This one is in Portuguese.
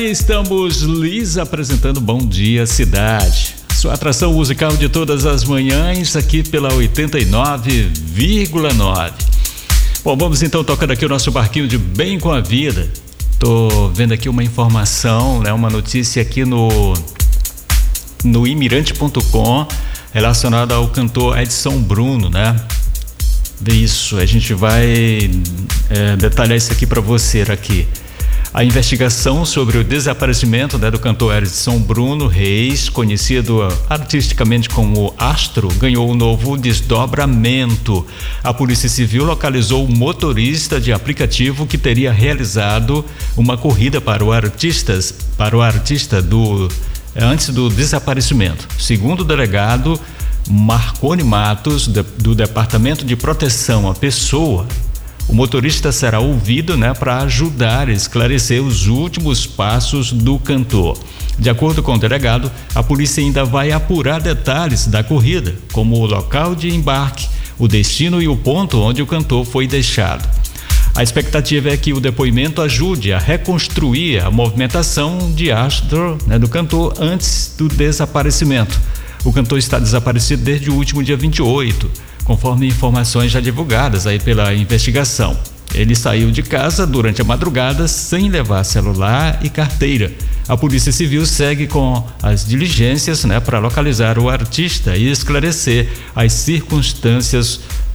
e estamos lhes apresentando Bom Dia Cidade, sua atração musical de todas as manhãs aqui pela 89,9. Bom, vamos então tocando aqui o nosso barquinho de Bem com a Vida. Tô vendo aqui uma informação, né, uma notícia aqui no imirante.com relacionada ao cantor Edson Bruno, né? Isso, a gente vai detalhar isso aqui para você aqui. A investigação sobre o desaparecimento, né, do cantor Edson Bruno Reis, conhecido artisticamente como Astro, ganhou um novo desdobramento. A Polícia Civil localizou o motorista de aplicativo que teria realizado uma corrida para o artista antes do desaparecimento. Segundo o delegado Marconi Matos, do Departamento de Proteção à Pessoa, o motorista será ouvido, né, para ajudar a esclarecer os últimos passos do cantor. De acordo com o delegado, a polícia ainda vai apurar detalhes da corrida, como o local de embarque, o destino e o ponto onde o cantor foi deixado. A expectativa é que o depoimento ajude a reconstruir a movimentação de Astro, né, do cantor antes do desaparecimento. O cantor está desaparecido desde o último dia 28, conforme informações já divulgadas aí pela investigação. Ele saiu de casa durante a madrugada sem levar celular e carteira. A Polícia Civil segue com as diligências, né, para localizar o artista e esclarecer as circunstâncias